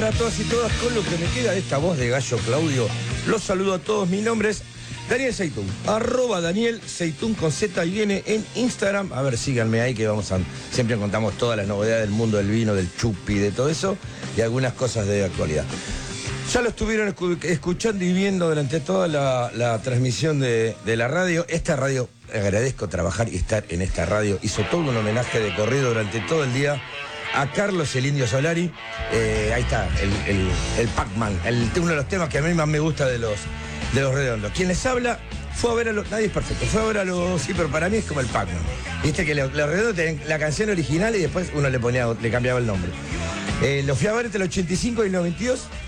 para todas y todas, con lo que me queda de esta voz de gallo Claudio. Los saludo a todos, mi nombre es Daniel Zeitún, @Daniel Zeitún con Z, y viene en Instagram. A ver, síganme ahí que siempre contamos todas las novedades del mundo del vino, del chupi, de todo eso, y algunas cosas de actualidad. Ya lo estuvieron escuchando y viendo durante toda la transmisión de la radio. Esta radio, agradezco trabajar y estar en esta radio. Hizo todo un homenaje de corrido durante todo el día a Carlos el Indio Solari. Ahí está, el Pac-Man, uno de los temas que a mí más me gusta de los Redondos. Quien les habla fue a ver a los... Nadie es perfecto, fue a ver a los... Sí, pero para mí es como el Pac-Man. Viste que los Redondos tenían la canción original y después uno le cambiaba el nombre. Lo fui a ver entre el 85 y el 92.